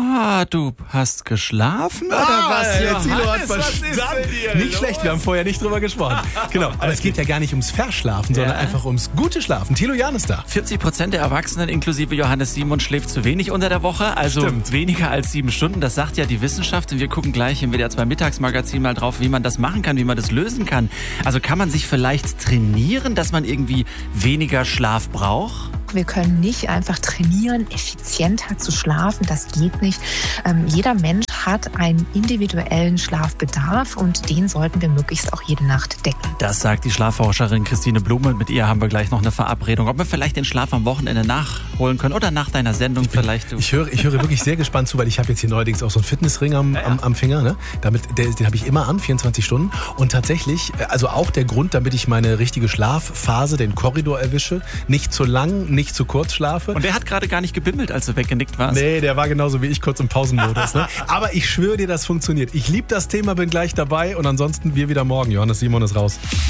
Du hast geschlafen oder was? Thilo hat Johannes, was ist verstanden. denn hier Nicht los? schlecht, wir haben vorher nicht drüber gesprochen. Genau, aber es geht ja gar nicht ums Verschlafen, sondern einfach ums gute Schlafen. Thilo Jahn ist da. 40% der Erwachsenen, inklusive Johannes Simon, schläft zu wenig unter der Woche. Also Stimmt. weniger als 7 Stunden. Das sagt ja die Wissenschaft. Und wir gucken gleich im WDR 2 Mittagsmagazin mal drauf, wie man das machen kann, wie man das lösen kann. Also kann man sich vielleicht trainieren, dass man irgendwie weniger Schlaf braucht? Wir können nicht einfach trainieren, effizienter zu schlafen. Das geht nicht. Jeder Mensch hat einen individuellen Schlafbedarf und den sollten wir möglichst auch jede Nacht decken. Das sagt die Schlafforscherin Christine Blume. Mit ihr haben wir gleich noch eine Verabredung. Ob wir vielleicht den Schlaf am Wochenende nachholen können oder nach deiner Sendung vielleicht. Ich höre wirklich sehr gespannt zu, weil ich habe jetzt hier neuerdings auch so einen Fitnessring am Finger. Ne? Den habe ich immer an, 24 Stunden. Und tatsächlich, also auch der Grund, damit ich meine richtige Schlafphase, den Korridor erwische, nicht zu lang, nicht zu kurz schlafe. Und der hat gerade gar nicht gebimmelt, als du weggenickt warst. Nee, der war genauso wie ich, kurz im Pausenmodus. Ne? Aber ich schwöre dir, das funktioniert. Ich liebe das Thema, bin gleich dabei und ansonsten wir wieder morgen. Johannes Simon ist raus.